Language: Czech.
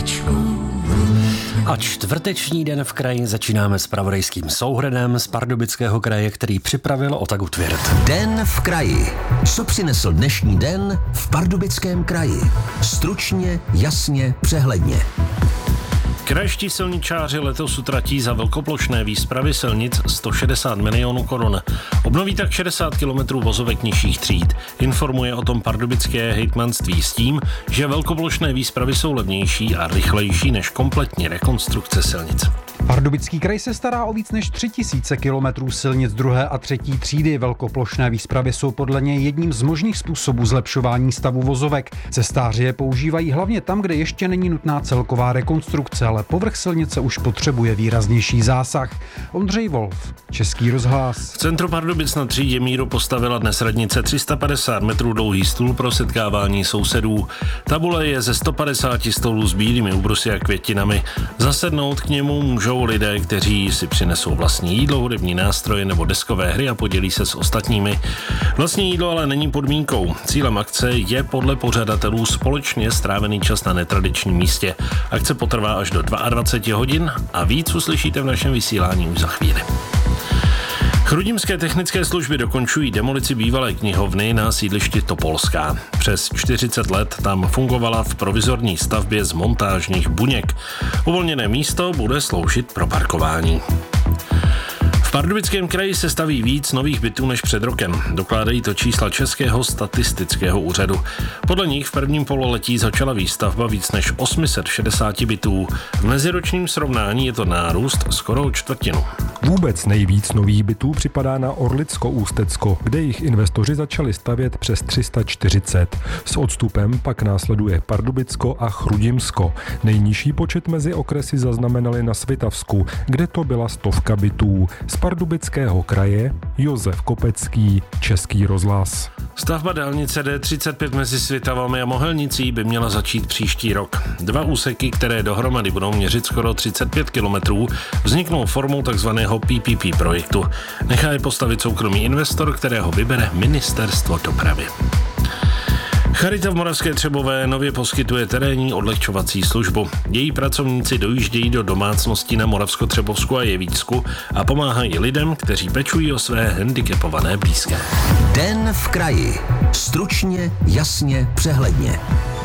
A čtvrteční den v kraji začínáme s zpravodajským souhrnem z Pardubického kraje, který připravil Otagu Tvirt. Den v kraji. Co přinesl dnešní den v Pardubickém kraji? Stručně, jasně, přehledně. Krajští silničáři letos utratí za velkoplošné výspravy silnic 160 milionů korun. Obnoví tak 60 kilometrů vozovek nižších tříd. Informuje o tom pardubické hejtmanství s tím, že velkoplošné výspravy jsou levnější a rychlejší než kompletní rekonstrukce silnic. Pardubický kraj se stará o víc než 3000 kilometrů silnic druhé a třetí třídy. Velkoplošné výspravy jsou podle něj jedním z možných způsobů zlepšování stavu vozovek. Cestáři je používají hlavně tam, kde ještě není nutná celková rekonstrukce, ale povrch silnice už potřebuje výraznější zásah. Ondřej Wolf, Český rozhlas. V centru Pardubic na třídě Míru postavila dnes radnice 350 metrů dlouhý stůl pro setkávání sousedů. Tabule je ze 150 stolů s bílými ubrusy a květinami. Zasednout k němu můžou lidé, kteří si přinesou vlastní jídlo, hudební nástroje nebo deskové hry a podělí se s ostatními. Vlastní jídlo ale není podmínkou. Cílem akce je podle pořadatelů společně strávený čas na netradičním místě. Akce potrvá až do 22 hodin a víc uslyšíte v našem vysílání už za chvíli. Chrudimské technické služby dokončují demolici bývalé knihovny na sídlišti Topolská. Přes 40 let tam fungovala v provizorní stavbě z montážních buněk. Uvolněné místo bude sloužit pro parkování. V Pardubickém kraji se staví víc nových bytů než před rokem. Dokládají to čísla Českého statistického úřadu. Podle nich v prvním pololetí začala výstavba víc než 860 bytů. V meziročním srovnání je to nárůst skoro o čtvrtinu. Vůbec nejvíc nových bytů připadá na Orlicko-Ústecko, kde jich investoři začali stavět přes 340. S odstupem pak následuje Pardubicko a Chrudimsko. Nejnižší počet mezi okresy zaznamenali na Svitavsku, kde to byla 100 bytů. Z Pardubického kraje Josef Kopecký, Český rozhlas. Stavba dálnice D35 mezi Svitavami a Mohelnicí by měla začít příští rok. 2 úseky, které dohromady budou měřit skoro 35 kilometrů, vzniknou formou takzvaného PPP projektu. Nechá je postavit soukromý investor, kterého vybere Ministerstvo dopravy. Charita v Moravské Třebové nově poskytuje terénní odlehčovací službu. Její pracovníci dojíždějí do domácností na Moravsko-Třebovsku a Jevíčsku a pomáhají lidem, kteří pečují o své handicapované blízké. Den v kraji. Stručně, jasně, přehledně.